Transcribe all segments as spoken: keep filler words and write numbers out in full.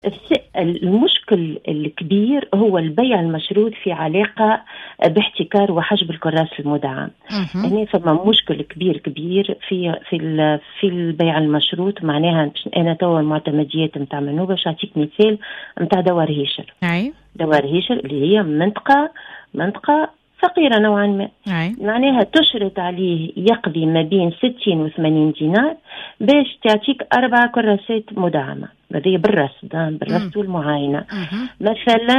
المشكل الكبير هو البيع المشروط في علاقة باحتكار وحجب الكراس المدعم. هنا فما مشكل كبير كبير في في في البيع المشروط. معناها أنا توا المعتمديات متاع منوبة، باش أعطيك مثال متاع دوار هيشر. أي. دوار هيشر اللي هي منطقة منطقة فقيرة نوعا ما. أي. معناها تشرط عليه يقضي ما بين ستين وثمانين دينار باش تعطيك أربع كراسات مدعمة. هذه بالرصد بالرصد والمعاينة مثلا.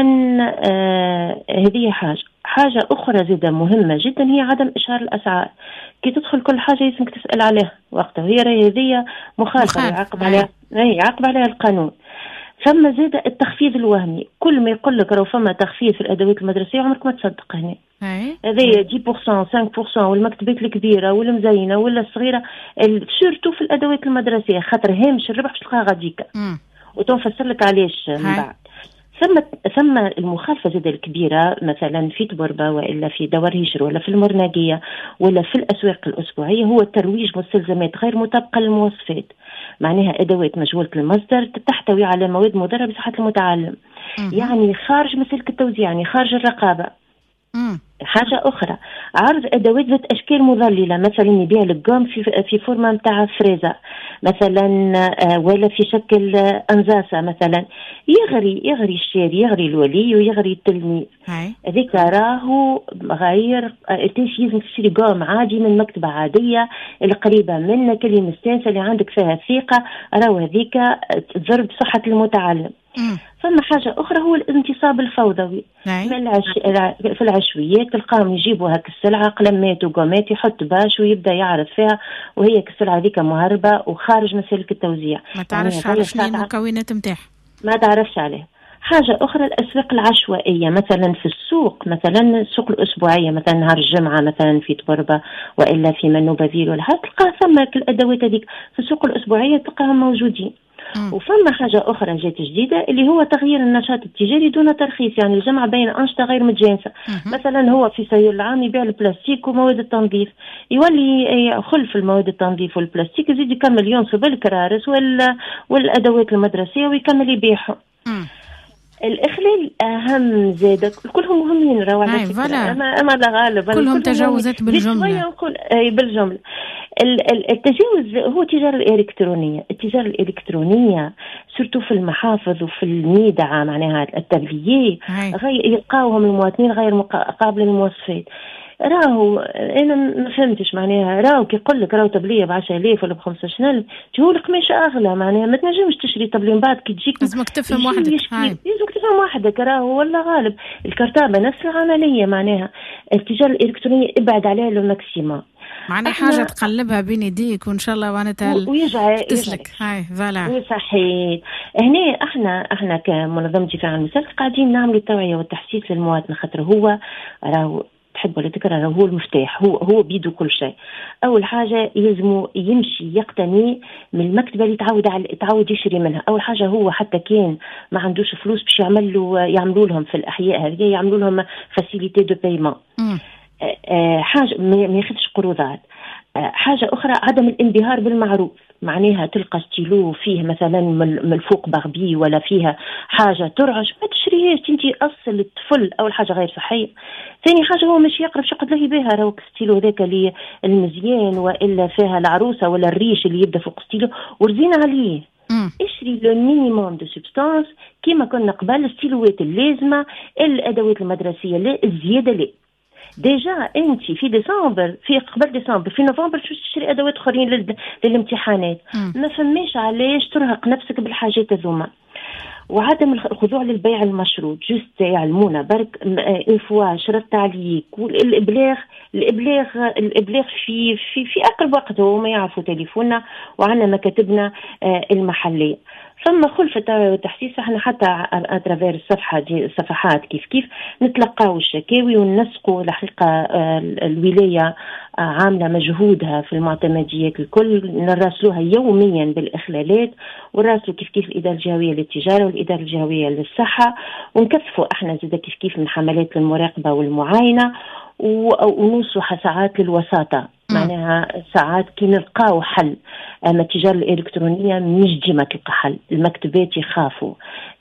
آه هذه حاجة حاجة أخرى زيادة مهمة جدا هي عدم إشهار الأسعار. كي تدخل كل حاجة يسمك تسأل عليها وقتها، وهي هذه مخالفة يعاقب عليها يعاقب عليها القانون. ثم زاد التخفيض الوهمي، كل ما يقول لك لو فما تخفيض في الأدوات المدرسية عمرك ما تصدق. هنا هذه عشرة بالمئة خمسة بالمئة والمكتبات الكبيرة والمزينة ولا الصغيرة، سورتو في الأدوات المدرسية، خاطر هامش الربح باش تلقاها غاديكا وتنفسر لك علاش من بعد. ثم ثم المخالفة زاد الكبيرة مثلا في تبربة وإلا في دوار هيشر ولا في المرناقية ولا في الأسواق الأسبوعية هو ترويج مستلزمات غير مطابقة للمواصفات. معناها أدوات مجهولة المصدر تحتوي على مواد مضرة بصحة المتعلم، يعني خارج مسلك التوزيع، يعني خارج الرقابة. مم. حاجة أخرى عرض أدوات ذات أشكال مضللة، مثلا يبيع لك قام في في فورمة متاع فريزة مثلا، ولا في شكل أنزاسة مثلا، يغري يغري الشاري يغري الولي ويغري التلميذ. هذيك راهو غير تنشيز تشتري قام عادي من مكتبة عادية القريبة منك اللي مستانسة اللي عندك فيها ثقة، راهو هذيك تضرب صحة المتعلم. مم. ثم حاجة أخرى هو الانتصاب الفوضوي. العش... في العشويات تلقاهم يجيبوا هاك السلعة قلمات وقامات يحط باش ويبدأ يعرف فيها وهي السلعة ذيك مهربة وخارج مسالك التوزيع، ما تعرفش على شنو المكونات متاعها، ما تعرفش عليها. حاجة أخرى الأسواق العشوائية، مثلا في السوق، مثلا السوق الأسبوعية مثلا نهار الجمعة مثلا في تبربة وإلا في منوبة فيل ولا هذا، تلقى ثم الأدوات هذيك في السوق الأسبوعية تلقاهم موجودين. وفما حاجة أخرى جات جديدة اللي هو تغيير النشاط التجاري دون ترخيص، يعني الجمع بين أنشطة غير متجانسة. مثلا هو في سيول العام يبيع البلاستيك ومواد التنظيف، يولي خلف المواد التنظيف والبلاستيك يزيد يكمل ينصب الكرارس والأدوات المدرسية ويكمل يبيعهم. الإخلال أهم زادة، كلهم مهمين راهو على فكرة، أما أما لا غالب كلهم تجاوزات بالجملة. نقول بالجملة التجاوز هو التجارة الإلكترونية. التجارة الإلكترونية سورتو في المحافظ وفي الميدعة معناها التبلية غير يلقاوهم المواطنين غير قابل للمواصفات. راهو انا ما فهمتش معناها، راهو كي يقول لك راهو تبليه ب عشرة آلاف ولا ب خمسة آلاف تجيو لك قماش اغلى، معناها ما تنجمش تشري تبليه من بعد كي تجيك لازمك تفهم وحدك. لازمك تفهم وحدك، راهو ولا غالب الكرتابه نفس العمليه. معناها التجاره الالكترونيه ابعد عليها لو ماكسيموم، معناها حاجه تقلبها بين يديك وان شاء الله معناتها تسلك. هاي فوالا صحيح. هنا احنا احنا كمنظمه دفاع عن المسلك قاعدين نعملوا التوعيه والتحسيس للمواطن، خاطر هو راهو تحب ولا تكره هو المفتاح، هو هو بيده كل شيء. اول حاجه يلزمه يمشي يقتني من المكتبه اللي تعود على تعود يشتري منها. اول حاجه هو حتى كان ما عندوش فلوس باش يعمل له يعملوا لهم في الاحياء هذه يعملوا لهم فاسيليتي دو بايمون، حاجه ما ياخذش قروضات. حاجة أخرى عدم الانبهار بالمعروف، معناها تلقى ستيلو فيه مثلا من الفوق بغبي ولا فيها حاجة ترعش ما تشريهاش، تنتي أصل الطفل أول حاجة غير صحية. ثاني حاجة هو مش يقرب شقد له بها راهو ستيلو ذاك اللي المزيان وإلا فيها العروسة ولا الريش اللي يبدأ فوق ستيلو ورزين عليه. اشري لو مينيموم دو سبستانس كيما كنا قبل، الستيلوات اللازمة، الأدوات المدرسية لا، الزيادة لا. ديجا انت في ديسمبر في قبل ديسمبر في نوفمبر شو تشتري ادوات اخرين للامتحانات، ما فماش علاش ترهق نفسك بالحاجات هذوما. وعدم الخضوع للبيع المشروط، جست يعلمونا برك اون فوا شرطت عليك والابلاغ الابلاغ الابلاغ في في في اقرب وقت، هو ما يعرفوا تليفوننا وعندنا مكاتبنا المحليه. ثم خلفة وتحسيس احنا حتى اترافير الصفحة دي الصفحات كيف كيف نتلقاو الشكاوي وننسقوا. الحقيقة الولاية عاملة مجهودها في المعتمديات الكل، نراسلوها يوميا بالإخلالات، ونراسلوا كيف كيف الإدارة الجهوية للتجارة والإدارة الجهوية للصحة، ونكثفوا احنا زي كيف كيف من حملات المراقبة والمعاينة، ونوصوا ساعات للوساطة معناها ساعات كي نلقاو حل، اما التجاره الالكترونيه مش ديما تلقى حل. المكتبات يخافوا،